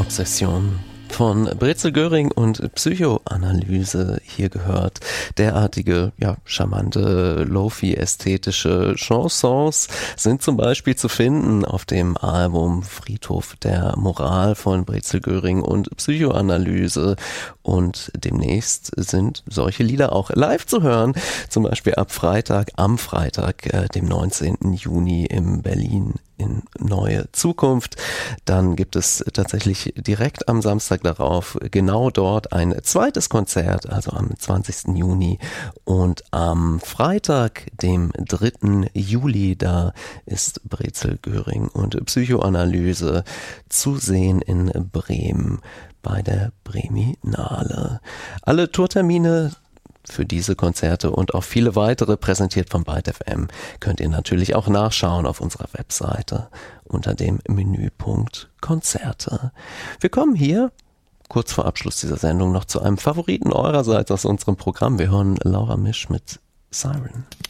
Obsession von Brezel Göring und Psychoanalyse hier gehört. Derartige, charmante, Lo-Fi-ästhetische Chansons sind zum Beispiel zu finden auf dem Album Friedhof der Moral von Brezel Göring und Psychoanalyse. Und demnächst sind solche Lieder auch live zu hören, zum Beispiel am Freitag, dem 19. Juni in Berlin in Neue Zukunft. Dann gibt es tatsächlich direkt am Samstag darauf genau dort ein zweites Konzert, also am 20. Juni. Und am Freitag, dem 3. Juli, da ist Brezel Göring und Psychoanalyse zu sehen in Bremen bei der Breminale. Alle Tourtermine für diese Konzerte und auch viele weitere, präsentiert von Byte FM, könnt ihr natürlich auch nachschauen auf unserer Webseite unter dem Menüpunkt Konzerte. Wir kommen hier kurz vor Abschluss dieser Sendung noch zu einem Favoriten eurerseits aus unserem Programm. Wir hören Laura Misch mit Siren.